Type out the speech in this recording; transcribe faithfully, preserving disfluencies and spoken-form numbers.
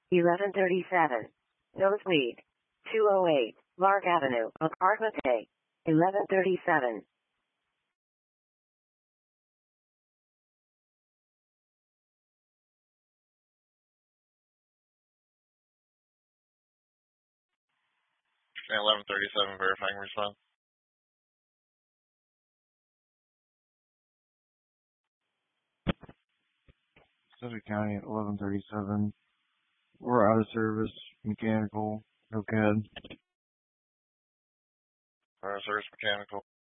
eleven thirty-seven. Nosebleed. two oh eight. Lark Avenue, Apartment A. eleven thirty-seven. eleven thirty-seven, verifying response. Sedgwick County at eleven thirty-seven. We're out of service. Mechanical. Okay. Out of service, mechanical.